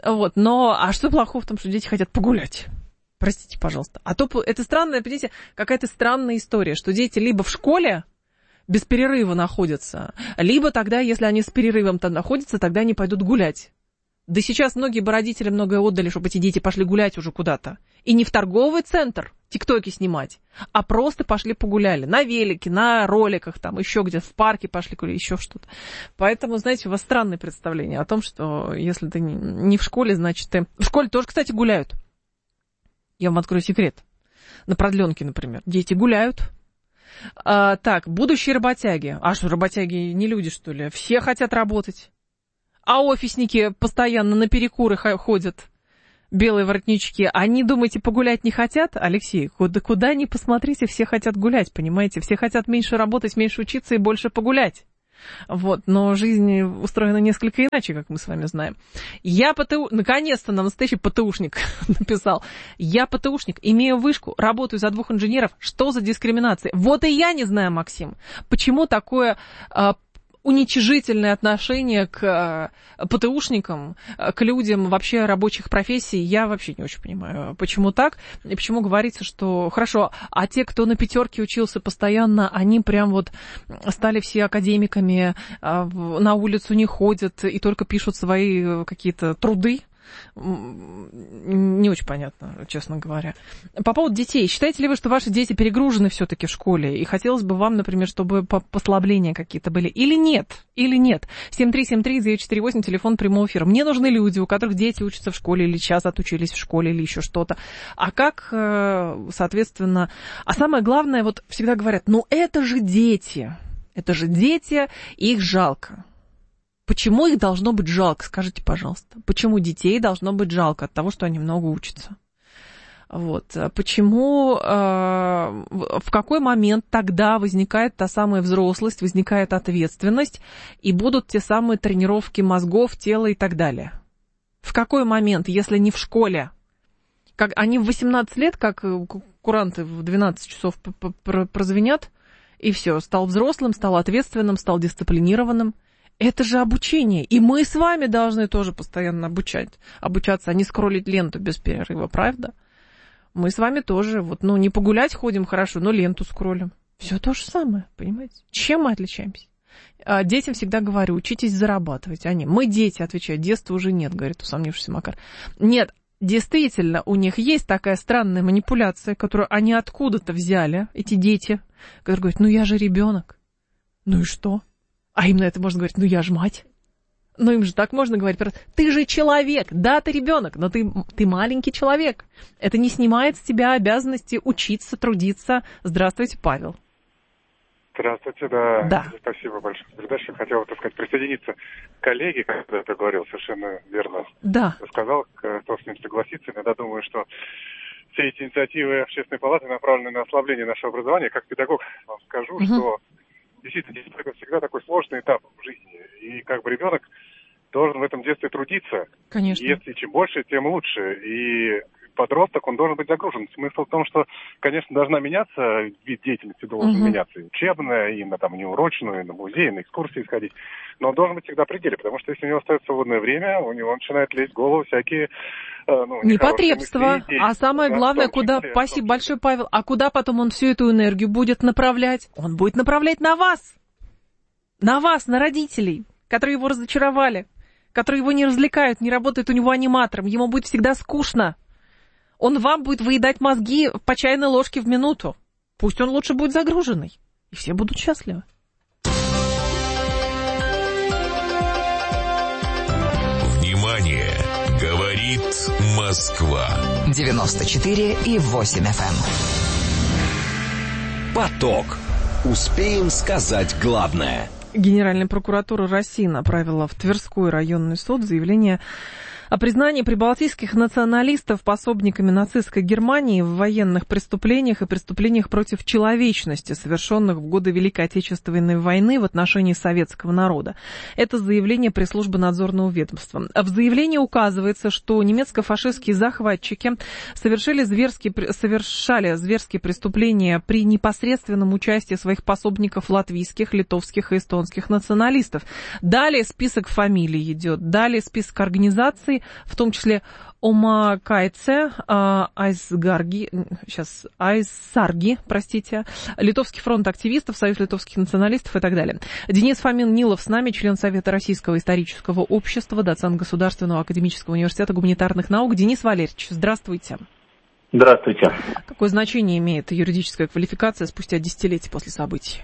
А что плохого в том, что дети хотят погулять? Простите, пожалуйста. А то это странная, понимаете, какая-то странная история, что дети либо в школе без перерыва находятся, либо тогда, если они с перерывом там находятся, тогда они пойдут гулять. Да сейчас многие бы родители многое отдали, чтобы эти дети пошли гулять уже куда-то. И не в торговый центр тиктоки снимать, а просто пошли погуляли на велике, на роликах, там еще где-то в парке пошли гуляли, еще что-то. Поэтому, знаете, у вас странное представление о том, что если ты не в школе, значит ты... В школе тоже, кстати, гуляют. Я вам открою секрет. На продленке, например, дети гуляют. Так, будущие работяги. А что, работяги не люди, что ли? Все хотят работать. А офисники постоянно на перекуры ходят. Белые воротнички, они, думаете, погулять не хотят? Алексей, куда ни посмотрите, все хотят гулять, понимаете? Все хотят меньше работать, меньше учиться и больше погулять. Вот, но жизнь устроена несколько иначе, как мы с вами знаем. Я ПТУ... Наконец-то нам настоящий ПТУшник написал. Я ПТУшник, имею вышку, работаю за 2 инженеров. Что за дискриминация? Вот и я не знаю, Максим, почему такое... уничижительное отношение к ПТУшникам, к людям вообще рабочих профессий, я вообще не очень понимаю, почему так, и почему говорится, что хорошо, а те, кто на 5 учился постоянно, они прям вот стали все академиками, на улицу не ходят и только пишут свои какие-то труды. Не очень понятно, честно говоря. По поводу детей. Считаете ли вы, что ваши дети перегружены все-таки в школе? И хотелось бы вам, например, чтобы послабления какие-то были. Или нет? Или нет? 7373948, телефон прямого эфира. Мне нужны люди, у которых дети учатся в школе, или сейчас отучились в школе, или еще что-то. А как, соответственно... А самое главное, вот всегда говорят, ну это же дети. Это же дети, их жалко. Почему их должно быть жалко, скажите, пожалуйста? Почему детей должно быть жалко от того, что они много учатся? Вот. Почему, в какой момент тогда возникает та самая взрослость, возникает ответственность, и будут те самые тренировки мозгов, тела и так далее? В какой момент, если не в школе? Как, они в 18 лет, как куранты в 12 часов прозвенят, и все, стал взрослым, стал ответственным, стал дисциплинированным. Это же обучение. И мы с вами должны тоже постоянно обучаться, а не скроллить ленту без перерыва, правда? Мы с вами тоже, вот, ну, не погулять ходим, хорошо, но ленту скроллим. Все то же самое, понимаете? Чем мы отличаемся? Детям всегда говорю, учитесь зарабатывать. Они, мы дети, отвечают, детства уже нет, говорит усомнившийся Макар. Нет, действительно, у них есть такая странная манипуляция, которую они откуда-то взяли, эти дети, которые говорят, ну, я же ребенок. Ну и что? А им на это можно говорить, ну я же мать. Ну им же так можно говорить, ты же человек, да, ты ребенок, но ты маленький человек. Это не снимает с тебя обязанности учиться, трудиться. Здравствуйте, Павел. Здравствуйте, да. Да. Спасибо большое за передачу. Хотел, так сказать, присоединиться к коллеге, когда ты говорил, совершенно верно. Да. Сказал, кто с ним согласится. Иногда думаю, что все эти инициативы Общественной палаты направлены на ослабление нашего образования. Как педагог вам скажу, что действительно, это всегда такой сложный этап в жизни. И как бы ребенок должен в этом детстве трудиться. Конечно. И если чем больше, тем лучше. И подросток, он должен быть загружен. Смысл в том, что, конечно, должна меняться, вид деятельности должен меняться. И учебная, и на там неурочную, и на музей, и на экскурсии сходить. Но он должен быть всегда в пределе, потому что если у него остается свободное время, у него начинает лезть в голову всякие... непотребства. А самое главное, куда, спасибо большое, Павел, а куда потом он всю эту энергию будет направлять? Он будет направлять на вас. На вас, на родителей, которые его разочаровали, которые его не развлекают, не работают у него аниматором. Ему будет всегда скучно. Он вам будет выедать мозги по чайной ложке в минуту. Пусть он лучше будет загруженный. И все будут счастливы. Внимание! Говорит Москва. 94,8 FM. Поток. Успеем сказать главное. Генеральная прокуратура России направила в Тверской районный суд заявление о признании прибалтийских националистов пособниками нацистской Германии в военных преступлениях и преступлениях против человечности, совершенных в годы Великой Отечественной войны в отношении советского народа. Это заявление пресс-службы надзорного ведомства. В заявлении указывается, что немецко-фашистские захватчики совершали зверские преступления при непосредственном участии своих пособников латвийских, литовских и эстонских националистов. Далее список фамилий идет, далее список организаций, в том числе Омакайце, Айсарги, Литовский фронт активистов, Союз литовских националистов и так далее. Денис Фомин Нилов с нами, член Совета Российского исторического общества, доцент Государственного академического университета гуманитарных наук. Денис Валерьевич, здравствуйте. Здравствуйте. Какое значение имеет юридическая квалификация спустя десятилетия после событий?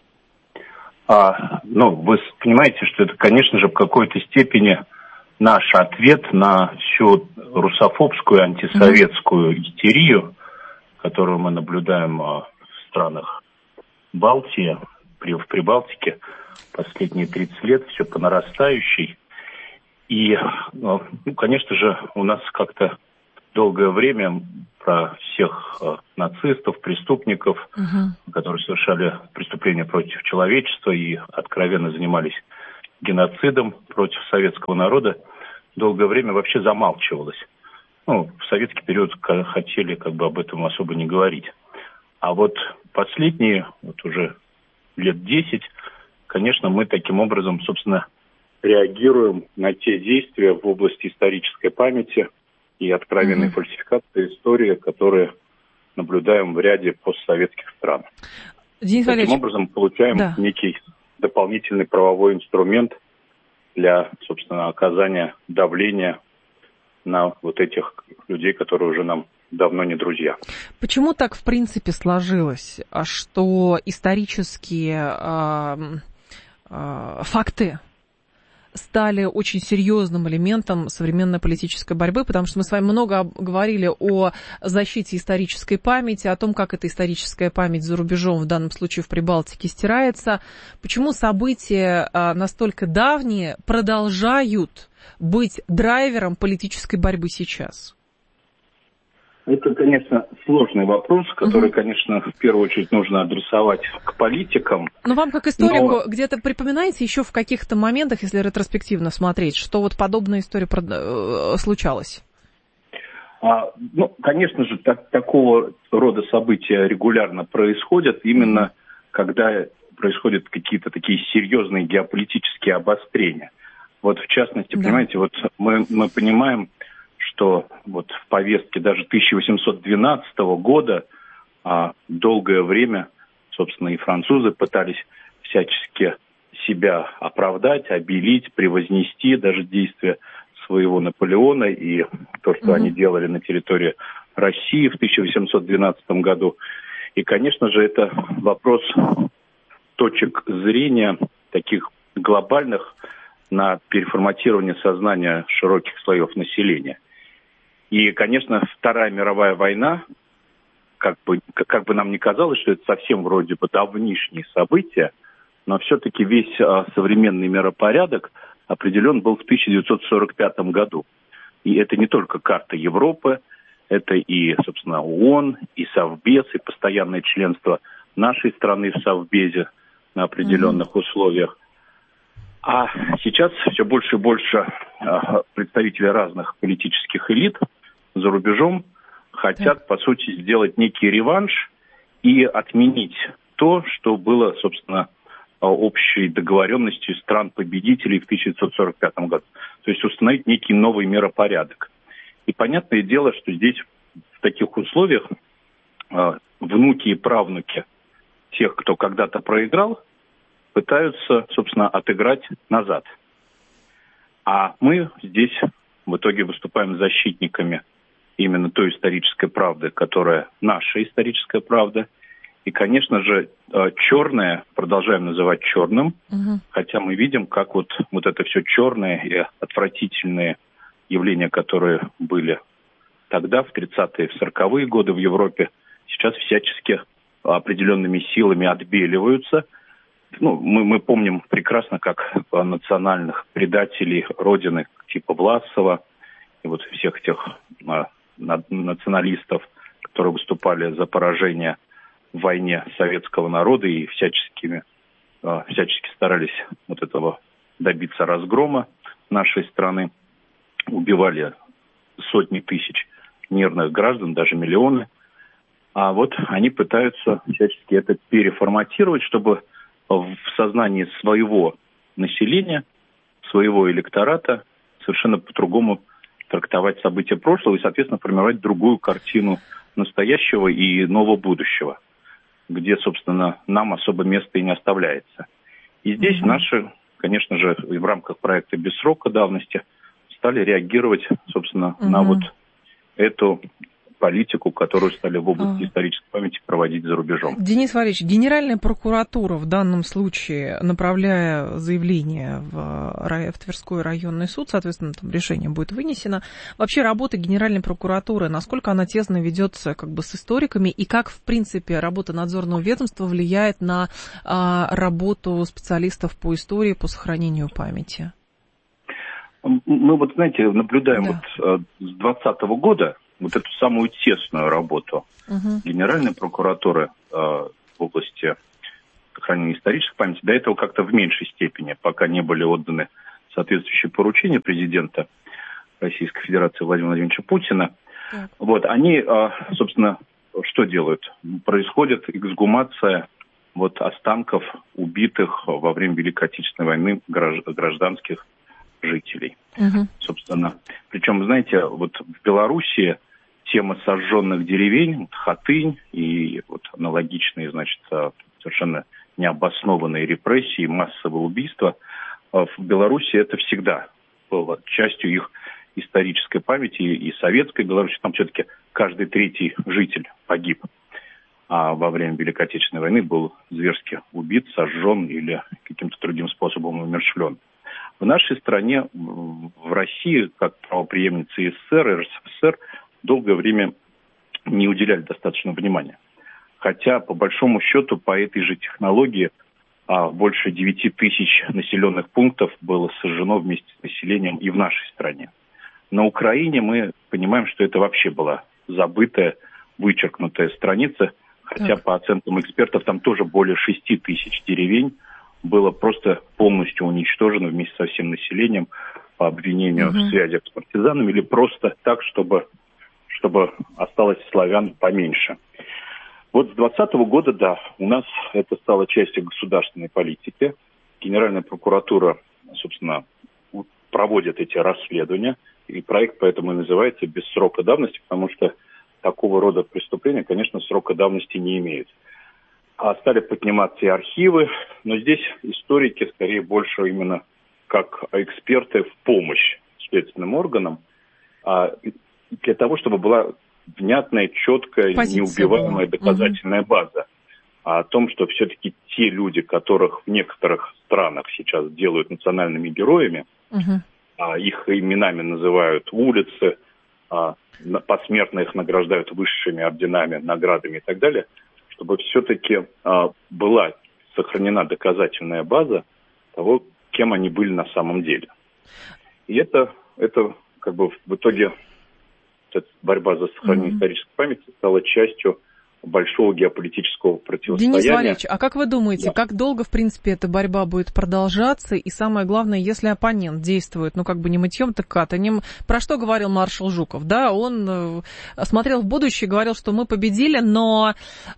Вы понимаете, что это, конечно же, в какой-то степени наш ответ на всю русофобскую, антисоветскую истерию, которую мы наблюдаем в странах Балтии, в Прибалтике последние 30 лет, все по нарастающей. И, конечно же, у нас как-то долгое время про всех нацистов, преступников, которые совершали преступления против человечества и откровенно занимались геноцидом против советского народа, долгое время вообще замалчивалось. В советский период хотели об этом особо не говорить. А вот последние, уже лет 10, конечно, мы таким образом, собственно, реагируем на те действия в области исторической памяти и откровенной фальсификации истории, которые наблюдаем в ряде постсоветских стран. Таким образом, получаем некий дополнительный правовой инструмент для, собственно, оказания давления на вот этих людей, которые уже нам давно не друзья. Почему так, в принципе, сложилось, что исторические факты стали очень серьезным элементом современной политической борьбы, потому что мы с вами много говорили о защите исторической памяти, о том, как эта историческая память за рубежом, в данном случае в Прибалтике, стирается. Почему события настолько давние продолжают быть драйвером политической борьбы сейчас? Это, конечно, сложный вопрос, который, конечно, в первую очередь нужно адресовать к политикам. Но вам, как историку, где-то припоминаете еще в каких-то моментах, если ретроспективно смотреть, что вот подобная история случалась? Конечно же, такого рода события регулярно происходят, именно когда происходят какие-то такие серьезные геополитические обострения. Вот, в частности, понимаете, вот мы понимаем, что вот в повестке даже 1812 года долгое время, собственно, и французы пытались всячески себя оправдать, обелить, превознести даже действия своего Наполеона и то, что они делали на территории России в 1812 году. И, конечно же, это вопрос точек зрения таких глобальных на переформатирование сознания широких слоев населения. И, конечно, Вторая мировая война, как бы нам ни казалось, что это совсем вроде бы давнишние события, но все-таки весь современный миропорядок определен был в 1945 году. И это не только карта Европы, это и, собственно, ООН, и Совбез, и постоянное членство нашей страны в Совбезе на определенных условиях. А сейчас все больше и больше представителей разных политических элит за рубежом хотят, по сути, сделать некий реванш и отменить то, что было, собственно, общей договоренностью стран-победителей в 1945 году. То есть установить некий новый миропорядок. И понятное дело, что здесь в таких условиях внуки и правнуки тех, кто когда-то проиграл, пытаются, собственно, отыграть назад. А мы здесь в итоге выступаем защитниками именно той исторической правды, которая наша историческая правда. И, конечно же, черное продолжаем называть черным, хотя мы видим, как вот это все черное и отвратительные явления, которые были тогда, в 30-е, в 40-е годы в Европе, сейчас всячески определенными силами отбеливаются. Мы помним прекрасно, как национальных предателей Родины типа Власова и вот всех этих националистов, которые выступали за поражение в войне советского народа и всячески старались вот этого добиться разгрома нашей страны, убивали сотни тысяч мирных граждан, даже миллионы. А вот они пытаются всячески это переформатировать, чтобы в сознании своего населения, своего электората совершенно по-другому трактовать события прошлого и, соответственно, формировать другую картину настоящего и нового будущего, где, собственно, нам особо места и не оставляется. И здесь наши, конечно же, в рамках проекта «Без срока давности» стали реагировать, собственно, на вот эту политику, которую стали в области исторической памяти проводить за рубежом. Денис Валерьевич, Генеральная прокуратура в данном случае, направляя заявление в Тверской районный суд, соответственно, там решение будет вынесено. Вообще работа Генеральной прокуратуры, насколько она тесно ведется как бы с историками, и как, в принципе, работа надзорного ведомства влияет на работу специалистов по истории, по сохранению памяти? Мы вот, знаете, наблюдаем вот с 2020 года вот эту самую тесную работу Генеральной прокуратуры в области сохранения исторической памяти. До этого как-то в меньшей степени, пока не были отданы соответствующие поручения президента Российской Федерации Владимира Владимировича Путина. Вот, они, собственно, что делают? Происходит эксгумация вот останков убитых во время Великой Отечественной войны гражданских жителей. Собственно, причем, знаете, вот в Белоруссии тема сожженных деревень, Хатынь и вот аналогичные, значит, совершенно необоснованные репрессии, массовые убийства, в Белоруссии это всегда было частью их исторической памяти и советской Беларуси. Там все-таки каждый третий житель погиб, а во время Великой Отечественной войны был зверски убит, сожжен или каким-то другим способом умерщвлен. В нашей стране, в России, как правопреемницы СССР и РСФСР, долгое время не уделяли достаточно внимания. Хотя, по большому счету, по этой же технологии больше 9 тысяч населенных пунктов было сожжено вместе с населением и в нашей стране. На Украине мы понимаем, что это вообще была забытая, вычеркнутая страница, хотя по оценкам экспертов там тоже более 6 тысяч деревень было просто полностью уничтожено вместе со всем населением по обвинению в связях с партизанами или просто так, чтобы осталось славян поменьше. Вот с 2020 года, да, у нас это стало частью государственной политики. Генеральная прокуратура, собственно, проводит эти расследования, и проект поэтому и называется «Без срока давности», потому что такого рода преступления, конечно, срока давности не имеют. Стали подниматься и архивы, но здесь историки скорее больше именно как эксперты в помощь следственным органам, для того, чтобы была внятная, четкая, неубиваемая доказательная база о том, что все-таки те люди, которых в некоторых странах сейчас делают национальными героями, их именами называют улицы, посмертно их награждают высшими орденами, наградами и так далее, чтобы все-таки была сохранена доказательная база того, кем они были на самом деле. И это как бы в итоге борьба за сохранение исторической памяти стала частью большого геополитического противостояния. Денис Валерьевич, а как вы думаете, как долго, в принципе, эта борьба будет продолжаться? И самое главное, если оппонент действует, как бы не мытьем, так катанем. Про что говорил маршал Жуков? Да, он смотрел в будущее, говорил, что мы победили, но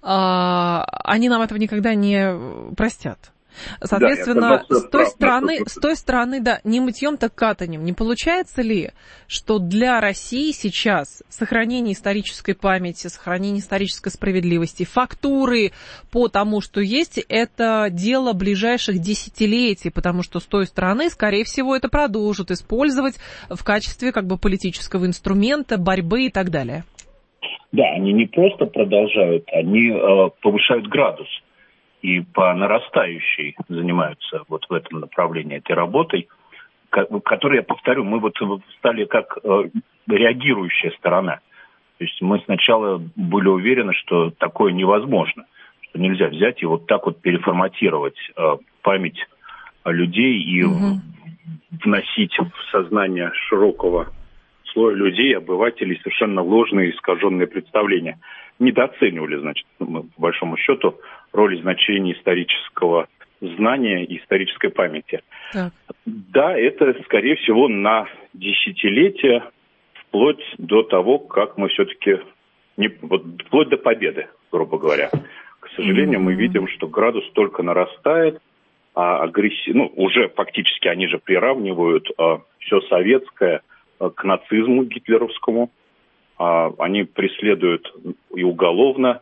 они нам этого никогда не простят. Соответственно, с той стороны, да, не мытьем, так катанем. Не получается ли, что для России сейчас сохранение исторической памяти, сохранение исторической справедливости, фактуры по тому, что есть, это дело ближайших десятилетий, потому что с той стороны, скорее всего, это продолжат использовать в качестве как бы политического инструмента, борьбы и так далее? Да, они не просто продолжают, они повышают градус. И по нарастающей занимаются вот в этом направлении этой работой, которую, я повторю, мы вот стали как реагирующая сторона. То есть мы сначала были уверены, что такое невозможно, что нельзя взять и вот так вот переформатировать память людей и вносить в сознание широкого слоя людей, обывателей, совершенно ложные, искаженные представления. Недооценивали, значит, мы, по большому счету, роль и значение исторического знания и исторической памяти. Так. Да, это, скорее всего, на десятилетия, вплоть до того, как мы все-таки, вплоть до победы, грубо говоря. К сожалению, мы видим, что градус только нарастает, а уже фактически они же приравнивают все советское к нацизму гитлеровскому. Они преследуют и уголовно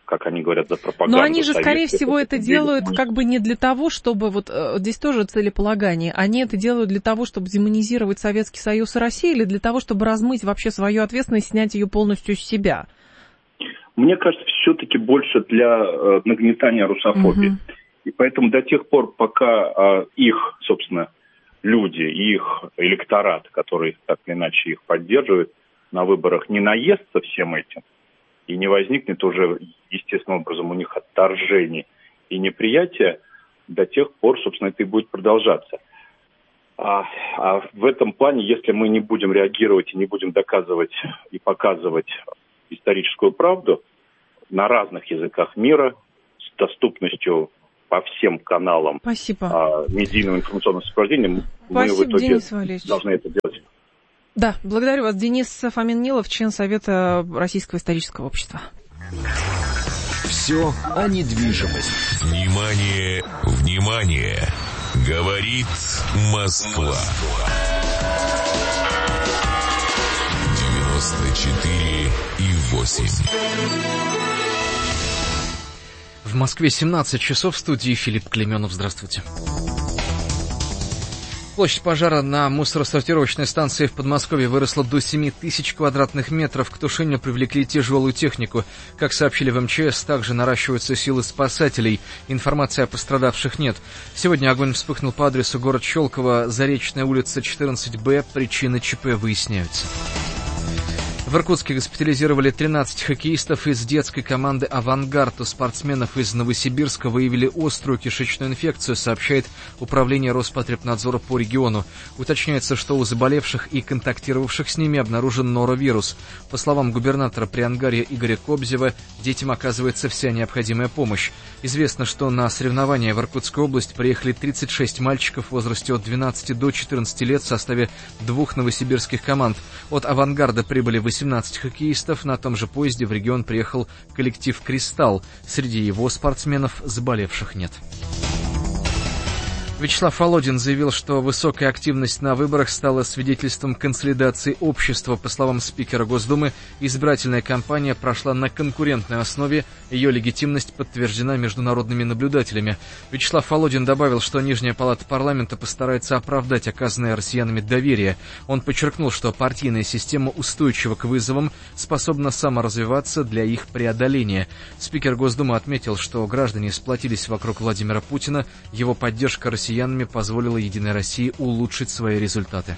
как они говорят, за пропаганду. Но они же, скорее всего, это делают как бы не для того, чтобы, вот здесь тоже целеполагание, они это делают для того, чтобы демонизировать Советский Союз и Россию, или для того, чтобы размыть вообще свою ответственность, снять ее полностью с себя? Мне кажется, все-таки больше для нагнетания русофобии. И поэтому до тех пор, пока их, собственно, люди, их электорат, который так или иначе их поддерживает, на выборах не наестся всем этим, и не возникнет уже естественным образом у них отторжений и неприятия, до тех пор, собственно, это и будет продолжаться. А в этом плане, если мы не будем реагировать и не будем доказывать и показывать историческую правду на разных языках мира, с доступностью по всем каналам медийного информационного сопровождения, мы в итоге должны это делать. Да, благодарю вас. Денис Фомин-Нилов, член Совета Российского исторического общества. Все о недвижимости. Внимание, внимание! Говорит Москва. 94,8. В Москве 17 часов, в студии Филипп Клеменов. Здравствуйте. Площадь пожара на мусоросортировочной станции в Подмосковье выросла до 7 тысяч квадратных метров. К тушению привлекли тяжелую технику. Как сообщили в МЧС, также наращиваются силы спасателей. Информации о пострадавших нет. Сегодня огонь вспыхнул по адресу город Щелково, Заречная улица, 14Б. Причины ЧП выясняются. В Иркутске госпитализировали 13 хоккеистов из детской команды «Авангард». У спортсменов из Новосибирска выявили острую кишечную инфекцию, сообщает Управление Роспотребнадзора по региону. Уточняется, что у заболевших и контактировавших с ними обнаружен норовирус. По словам губернатора Приангарья Игоря Кобзева, детям оказывается вся необходимая помощь. Известно, что на соревнования в Иркутскую область приехали 36 мальчиков в возрасте от 12 до 14 лет в составе 2 новосибирских команд. От «Авангарда» прибыли 18 хоккеистов. На том же поезде в регион приехал коллектив «Кристалл». Среди его спортсменов заболевших нет. Вячеслав Володин заявил, что высокая активность на выборах стала свидетельством консолидации общества. По словам спикера Госдумы, избирательная кампания прошла на конкурентной основе, ее легитимность подтверждена международными наблюдателями. Вячеслав Володин добавил, что Нижняя палата парламента постарается оправдать оказанное россиянами доверие. Он подчеркнул, что партийная система устойчива к вызовам, способна саморазвиваться для их преодоления. Спикер Госдумы отметил, что граждане сплотились вокруг Владимира Путина, его поддержка россиянами позволила «Единой России» улучшить свои результаты.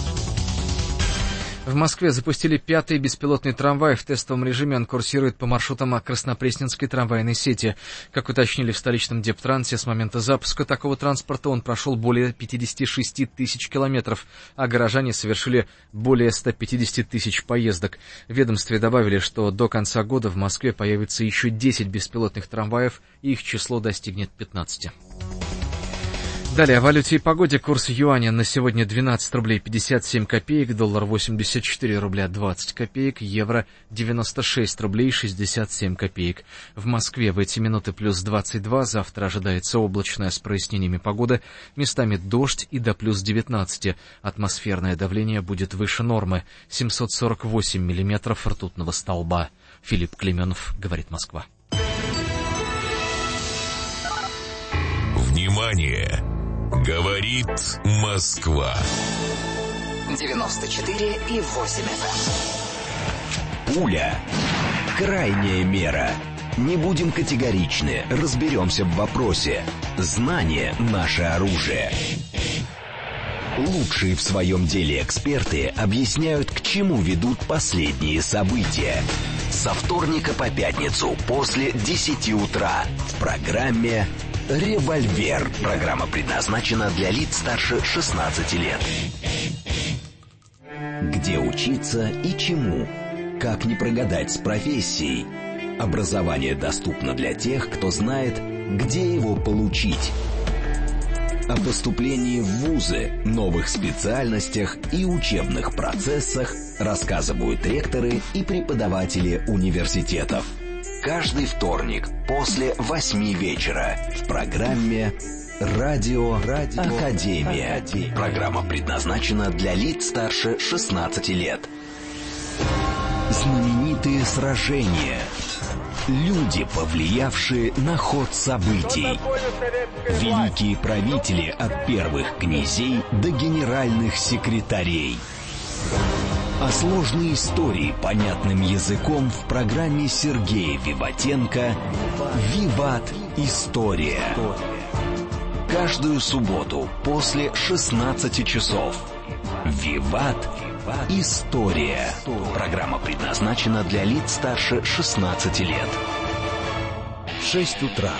В Москве запустили 5-й беспилотный трамвай. В тестовом режиме он курсирует по маршрутам Краснопресненской трамвайной сети. Как уточнили в столичном Дептрансе, с момента запуска такого транспорта он прошел более 56 тысяч километров, а горожане совершили более 150 тысяч поездок. В ведомстве добавили, что до конца года в Москве появится еще 10 беспилотных трамваев, и их число достигнет 15. Далее о валюте и погоде. Курс юаня на сегодня 12 рублей 57 копеек, доллар 84 рубля 20 копеек, евро 96 рублей 67 копеек. В Москве в эти минуты плюс 22, завтра ожидается облачная с прояснениями погода, местами дождь и до плюс 19. Атмосферное давление будет выше нормы, 748 миллиметров ртутного столба. Филипп Клеменов, говорит Москва. Внимание! Говорит Москва. 94,8 FM. Пуля. Крайняя мера. Не будем категоричны, разберемся в вопросе. Знание – наше оружие. Лучшие в своем деле эксперты объясняют, к чему ведут последние события. Со вторника по пятницу после 10 утра в программе «Револьвер». Программа предназначена для лиц старше 16 лет. Где учиться и чему? Как не прогадать с профессией? Образование доступно для тех, кто знает, где его получить. О поступлении в вузы, новых специальностях и учебных процессах рассказывают ректоры и преподаватели университетов. Каждый вторник после 8 вечера в программе «Радио Академия». Программа предназначена для лиц старше 16 лет. Знаменитые сражения, Люди, повлиявшие на ход событий. Великие правители от первых князей до генеральных секретарей. А сложные истории понятным языком в программе Сергея Виватенко «Виват. История». Каждую субботу после 16 часов. «Виват. История». Программа предназначена для лиц старше 16 лет. 6 утра.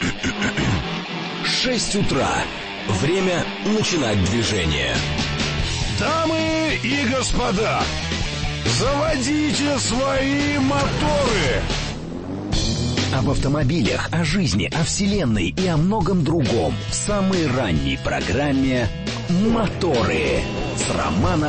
6 утра. Время начинать движение. Дамы и господа, заводите свои моторы! Об автомобилях, о жизни, о вселенной и о многом другом в самой ранней программе «Моторы» с Романом